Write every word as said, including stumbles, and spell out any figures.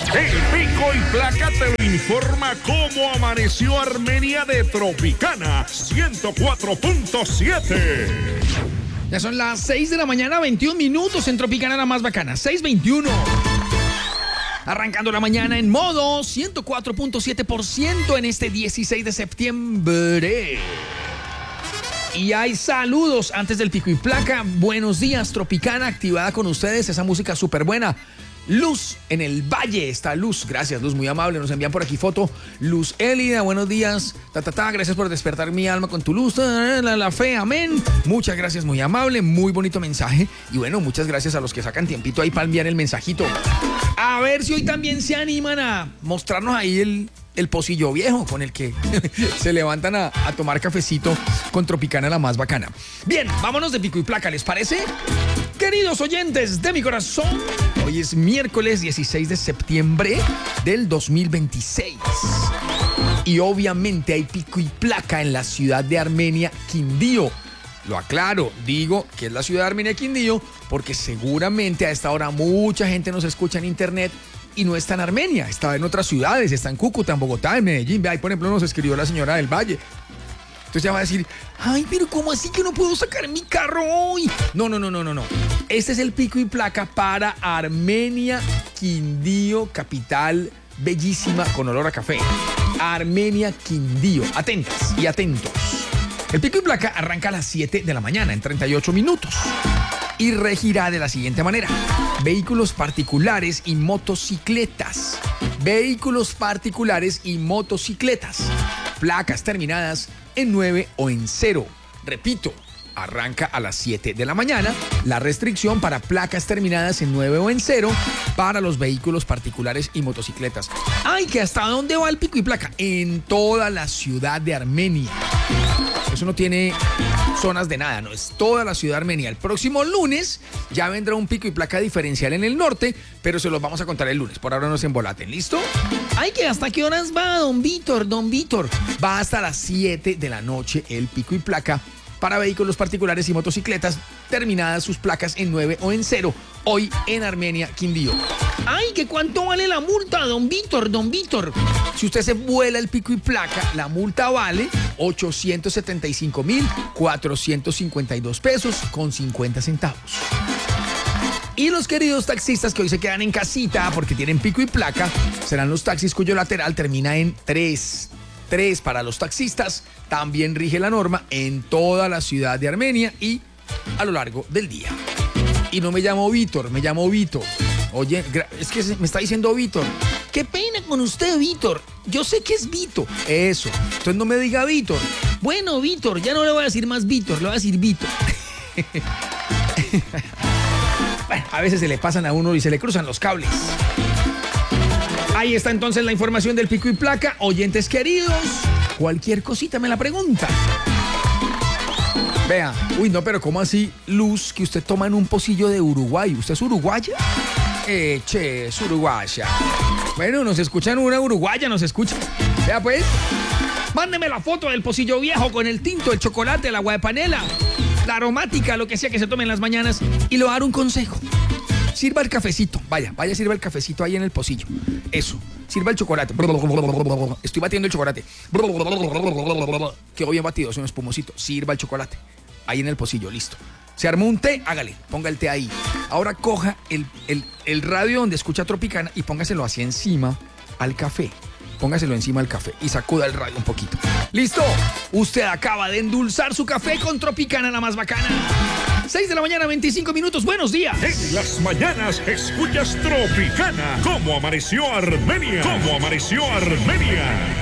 El Pico y Placa te lo informa cómo amaneció Armenia de Tropicana ciento cuatro punto siete. Ya son las seis de la mañana, veintiún minutos en Tropicana, la más bacana, seis veintiuno. Arrancando la mañana en modo ciento cuatro punto siete por ciento en este dieciséis de septiembre. Y hay saludos antes del Pico y Placa. Buenos días, Tropicana, activada con ustedes, esa música súper buena. Luz en el Valle, está Luz, gracias Luz, muy amable, nos envían por aquí foto. Luz Élida, buenos días, ta, ta, ta, gracias por despertar mi alma con tu luz, la, la, la fe, amén. Muchas gracias, muy amable, muy bonito mensaje. Y bueno, muchas gracias a los que sacan tiempito ahí para enviar el mensajito. A ver si hoy también se animan a mostrarnos ahí el, el pocillo viejo con el que se levantan a, a tomar cafecito con Tropicana, la más bacana. Bien, vámonos de Pico y Placa, ¿les parece? Queridos oyentes de mi corazón, hoy es miércoles dieciséis de septiembre del dos mil veintiséis. Y obviamente hay Pico y Placa en la ciudad de Armenia, Quindío. Lo aclaro, digo que es la ciudad de Armenia, Quindío, porque seguramente a esta hora mucha gente nos escucha en internet y no está en Armenia, está en otras ciudades, está en Cúcuta, en Bogotá, en Medellín. Ve ahí, por ejemplo, nos escribió la señora del Valle. Entonces ya va a decir, ay, pero ¿cómo así que no puedo sacar mi carro hoy? No, no, no, no, no, no. Este es el Pico y Placa para Armenia, Quindío, capital bellísima con olor a café. Armenia, Quindío. Atentas y atentos. El Pico y Placa arranca a las siete de la mañana, en treinta y ocho minutos. Y regirá de la siguiente manera. Vehículos particulares y motocicletas. Vehículos particulares y motocicletas. Placas terminadas en nueve o en cero. Repito, arranca a las siete de la mañana. La restricción para placas terminadas en nueve o en cero para los vehículos particulares y motocicletas. ¡Ay, que hasta dónde va el Pico y Placa! En toda la ciudad de Armenia. Eso no tiene zonas de nada, no, es toda la ciudad de Armenia. El próximo lunes ya vendrá un Pico y Placa diferencial en el norte, pero se los vamos a contar el lunes. Por ahora no se embolaten, ¿listo? Ay, que hasta qué horas va, don Víctor, don Víctor. Va hasta las siete de la noche el Pico y Placa para vehículos particulares y motocicletas terminadas sus placas en nueve o en cero, hoy en Armenia, Quindío. Ay, ¿que cuánto vale la multa, don Víctor, don Víctor? Si usted se vuela el Pico y Placa, la multa vale ochocientos setenta y cinco mil cuatrocientos cincuenta y dos pesos con cincuenta centavos. Y los queridos taxistas que hoy se quedan en casita porque tienen Pico y Placa, serán los taxis cuyo lateral termina en tres. tres para los taxistas. También rige la norma en toda la ciudad de Armenia y a lo largo del día. Y no me llamo Víctor, me llamo Vito. Oye, es que me está diciendo Víctor. Qué pena con usted, Víctor. Yo sé que es Vito. Eso. Entonces no me diga Víctor. Bueno, Víctor, ya no le voy a decir más Víctor, le voy a decir Vito. Bueno, a veces se le pasan a uno y se le cruzan los cables. Ahí está entonces la información del Pico y Placa. Oyentes queridos, cualquier cosita me la pregunta. Vea, uy, no, pero ¿cómo así, Luz, que usted toma en un pocillo de Uruguay? ¿Usted es uruguaya? Eh, che, es uruguaya. Bueno, nos escuchan una uruguaya, nos escucha. Vea pues, mándeme la foto del pocillo viejo con el tinto, el chocolate, el agua de panela, la aromática, lo que sea que se tome en las mañanas. Y le voy a dar un consejo. Sirva el cafecito, vaya, vaya, sirva el cafecito ahí en el pocillo. Eso, sirva el chocolate. Estoy batiendo el chocolate. Quedó bien batido, es un espumosito. Sirva el chocolate ahí en el pocillo, listo. Se armó un té, hágale, ponga el té ahí. Ahora coja el, el, el radio donde escucha Tropicana y póngaselo así encima al café. Póngaselo encima al café y sacuda el radio un poquito. ¡Listo! Usted acaba de endulzar su café con Tropicana, la más bacana. seis de la mañana, veinticinco minutos. Buenos días. En las mañanas escuchas Tropicana. ¿Cómo amaneció Armenia? ¿Cómo amaneció Armenia?